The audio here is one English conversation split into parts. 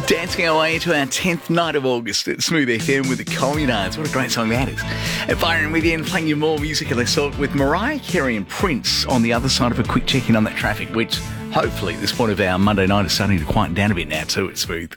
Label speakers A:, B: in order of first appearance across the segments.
A: Dancing our way into our 10th night of August at Smooth FM with the Communards. What a great song that is. And Byron with you and playing you more music. And let's talk with Mariah Carey and Prince on the other side of a quick check-in on that traffic, which hopefully at this point of our Monday night is starting to quieten down a bit now too at Smooth.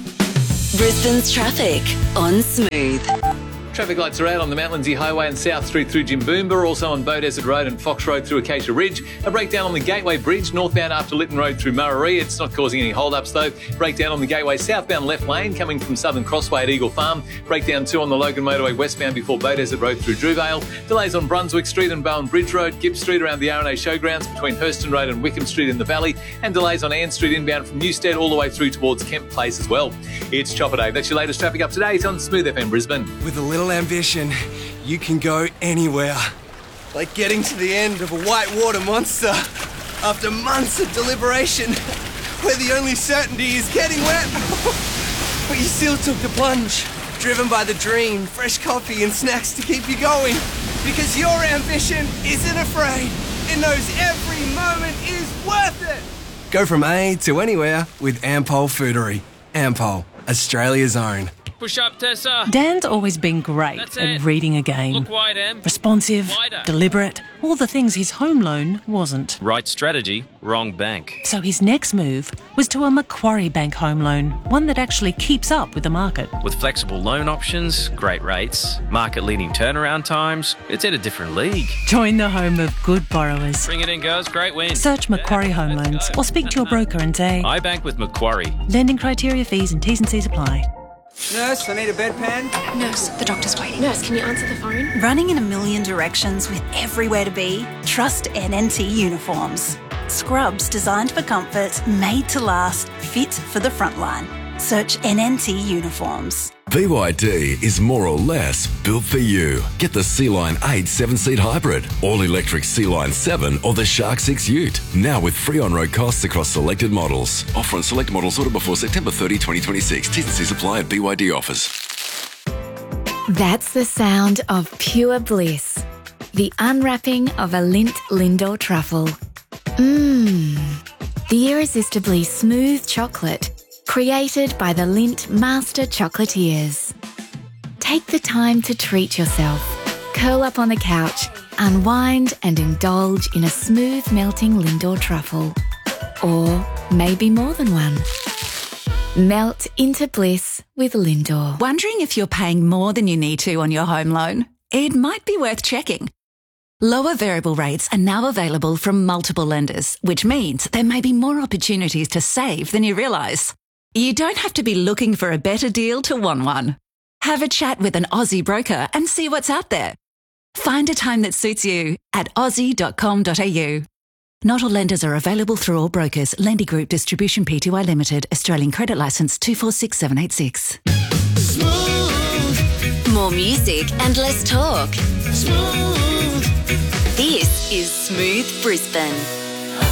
B: Brisbane's traffic on Smooth.
C: Traffic lights are out on the Mount Lindesay Highway and South Street through Jimboomba, also on Beaudesert Road and Fox Road through Acacia Ridge. A breakdown on the Gateway Bridge, northbound after Lytton Road through Murray. It's not causing any hold-ups though. Breakdown on the Gateway southbound left lane coming from Southern Crossway at Eagle Farm. Breakdown too on the Logan Motorway westbound before Beaudesert Road through Drewvale. Delays on Brunswick Street and Bowen Bridge Road, Gibbs Street around the RNA Showgrounds between Hurston Road and Wickham Street in the Valley. And delays on Ann Street inbound from Newstead all the way through towards Kemp Place as well. It's Chopper Day. That's your latest traffic up to date on Smooth FM Brisbane.
D: With a little ambition, you can go anywhere. Like getting to the end of a whitewater monster after months of deliberation, where the only certainty is getting wet. But you still took the plunge, driven by the dream, fresh coffee and snacks to keep you going. Because your ambition isn't afraid. It knows every moment is worth it. Go from A to anywhere with Ampol Foodery. Ampol, Australia's own.
E: Push up, Tessa.
F: Dan's always been great at reading a game.
E: Look wide, Em.
F: Responsive,
E: Wider.
F: deliberate, all the things his home loan wasn't.
E: Right strategy, wrong bank.
F: So his next move was to a Macquarie Bank home loan, one that actually keeps up with the market.
E: With flexible loan options, great rates, market-leading turnaround times, it's at a different league.
F: Join the home of good borrowers.
E: Bring it in, girls. Great win.
F: Search Macquarie Home Loans or speak to your broker and say,
E: I bank with Macquarie.
F: lending criteria, fees and T's and C's apply.
G: Nurse, I need a bedpan.
H: Nurse, the doctor's waiting. Nurse, can you answer the phone?
I: Running in a million directions with everywhere to be? Trust NNT Uniforms. Scrubs designed for comfort, made to last, fit for the front line. Search NNT Uniforms.
J: BYD is more or less built for you. Get the Sea-Line 8 7-seat hybrid, all-electric Sea-Line 7 or the Shark 6 Ute. Now with free on-road costs across selected models. Offer on select models ordered before September 30, 2026. T's and C's apply at BYD offers.
K: That's the sound of pure bliss. The unwrapping of a Lindt Lindor truffle. The irresistibly smooth chocolate created by the Lindt Master Chocolatiers. Take the time to treat yourself. Curl up on the couch, unwind and indulge in a smooth melting Lindor truffle. Or maybe more than one. Melt into bliss with Lindor.
L: Wondering if you're paying more than you need to on your home loan? It might be worth checking. Lower variable rates are now available from multiple lenders, which means there may be more opportunities to save than you realise. You don't have to be looking for a better deal to want one. Have a chat with an Aussie broker and see what's out there. Find a time that suits you at aussie.com.au. Not all lenders are available through all brokers. Lendy Group Distribution Pty Limited. Australian Credit Licence 246786.
B: Smooth. More music and less talk. Smooth. This is Smooth Brisbane.